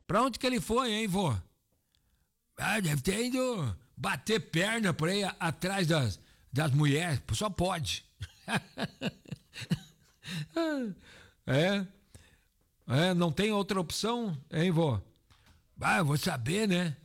Pra onde que ele foi, hein, vô? Ah, deve ter ido bater perna por aí atrás das mulheres. Só pode. Não tem outra opção, hein, vô? Ah, eu vou saber, né?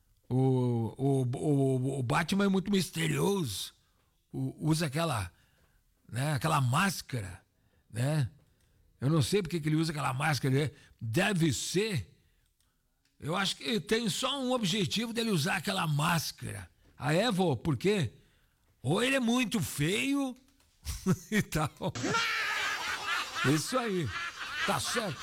O Batman é muito misterioso. Usa aquela máscara, né? Eu não sei porque que ele usa aquela máscara, né? Deve ser. Eu acho que tem só um objetivo dele usar aquela máscara. Ah, é, vô? Por quê? Ou ele é muito feio e tal. Isso aí. Tá certo.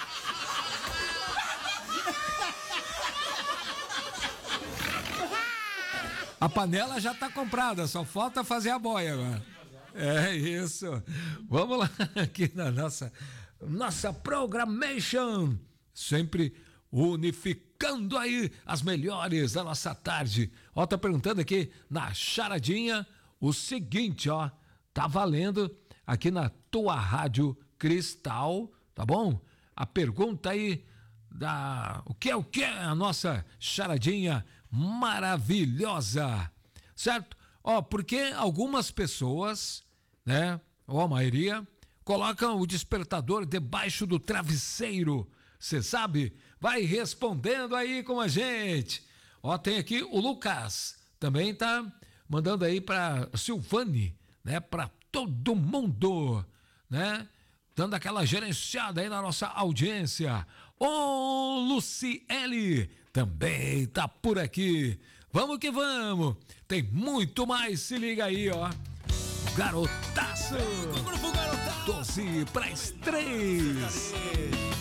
A panela já tá comprada, só falta fazer a boia agora. É isso. Vamos lá aqui na nossa programation. Sempre unificando aí as melhores da nossa tarde. Ó, tá perguntando aqui na charadinha o seguinte, ó. Tá valendo aqui na tua Rádio Cristal, tá bom? A pergunta aí o que é a nossa charadinha maravilhosa, certo? Ó, porque algumas pessoas, né, ou a maioria, colocam o despertador debaixo do travesseiro. Você sabe? Vai respondendo aí com a gente. Ó, tem aqui o Lucas, também tá mandando aí pra Silvane, né, pra todo mundo, né? Dando aquela gerenciada aí na nossa audiência. Ô, Luciele também tá por aqui. Vamos que vamos. Tem muito mais, se liga aí, ó. Garotaço. 12 para as 3.